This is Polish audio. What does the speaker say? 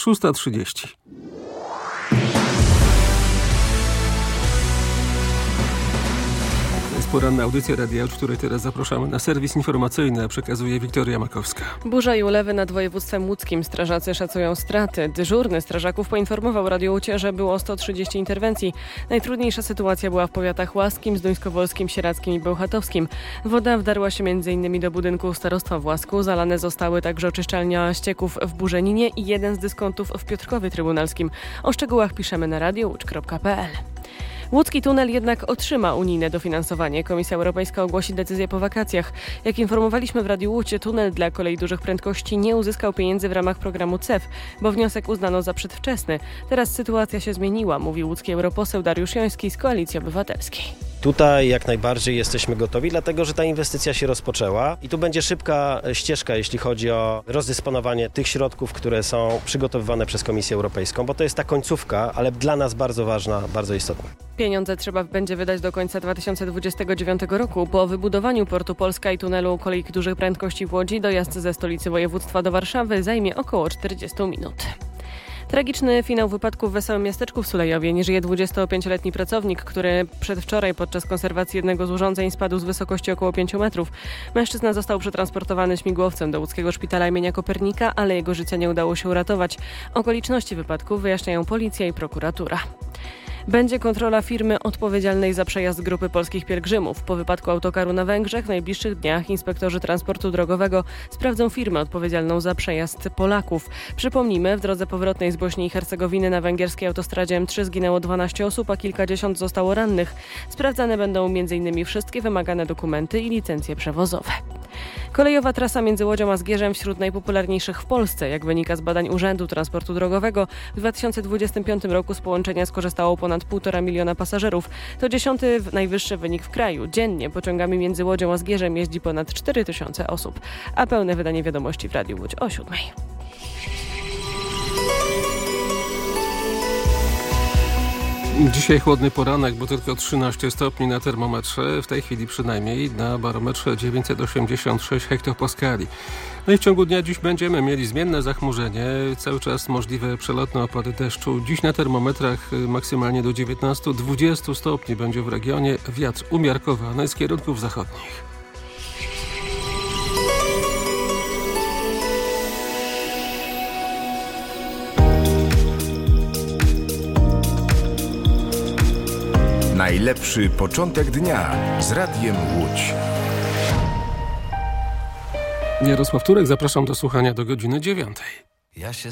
6:30. Poranna audycja Radia, w której teraz zapraszamy na serwis informacyjny, a przekazuje Wiktoria Makowska. Burza i ulewy nad województwem łódzkim. Strażacy szacują straty. Dyżurny strażaków poinformował Radio Łódź, że było 130 interwencji. Najtrudniejsza sytuacja była w powiatach łaskim, zduńskowolskim, sieradzkim i bełchatowskim. Woda wdarła się m.in. do budynku starostwa w Łasku. Zalane zostały także oczyszczalnia ścieków w Burzeninie i jeden z dyskontów w Piotrkowie Trybunalskim. O szczegółach piszemy na radiowódź.pl. Łódzki tunel jednak otrzyma unijne dofinansowanie. Komisja Europejska ogłosi decyzję po wakacjach. Jak informowaliśmy w Radiu Łódź, tunel dla kolei dużych prędkości nie uzyskał pieniędzy w ramach programu CEF, bo wniosek uznano za przedwczesny. Teraz sytuacja się zmieniła, mówi łódzki europoseł Dariusz Joński z Koalicji Obywatelskiej. Tutaj jak najbardziej jesteśmy gotowi, dlatego że ta inwestycja się rozpoczęła i tu będzie szybka ścieżka, jeśli chodzi o rozdysponowanie tych środków, które są przygotowywane przez Komisję Europejską, bo to jest ta końcówka, ale dla nas bardzo ważna, bardzo istotna. Pieniądze trzeba będzie wydać do końca 2029 roku. Po wybudowaniu portu Polska i tunelu kolei dużych prędkości w Łodzi dojazd ze stolicy województwa do Warszawy zajmie około 40 minut. Tragiczny finał wypadku w Wesołym Miasteczku w Sulejowie. Nie żyje 25-letni pracownik, który przedwczoraj podczas konserwacji jednego z urządzeń spadł z wysokości około 5 metrów. Mężczyzna został przetransportowany śmigłowcem do łódzkiego szpitala imienia Kopernika, ale jego życia nie udało się uratować. Okoliczności wypadku wyjaśniają policja i prokuratura. Będzie kontrola firmy odpowiedzialnej za przejazd grupy polskich pielgrzymów. Po wypadku autokaru na Węgrzech w najbliższych dniach inspektorzy transportu drogowego sprawdzą firmę odpowiedzialną za przejazd Polaków. Przypomnijmy, w drodze powrotnej z Bośni i Hercegowiny na węgierskiej autostradzie M3 zginęło 12 osób, a kilkadziesiąt zostało rannych. Sprawdzane będą m.in. wszystkie wymagane dokumenty i licencje przewozowe. Kolejowa trasa między Łodzią a Zgierzem wśród najpopularniejszych w Polsce. Jak wynika z badań Urzędu Transportu Drogowego, w 2025 roku z połączenia skorzystało ponad 1,5 miliona pasażerów. To 10. najwyższy wynik w kraju. Dziennie pociągami między Łodzią a Zgierzem jeździ ponad 4000 osób. A pełne wydanie wiadomości w Radiu Łódź o 7:00. Dzisiaj chłodny poranek, bo tylko 13 stopni na termometrze, w tej chwili przynajmniej na barometrze 986 hektopaskali. No i w ciągu dnia dziś będziemy mieli zmienne zachmurzenie, cały czas możliwe przelotne opady deszczu. Dziś na termometrach maksymalnie do 19-20 stopni będzie w regionie, wiatr umiarkowany z kierunków zachodnich. Najlepszy początek dnia z Radiem Łódź. Jarosław Turek, zapraszam do słuchania do godziny 9:00. Ja się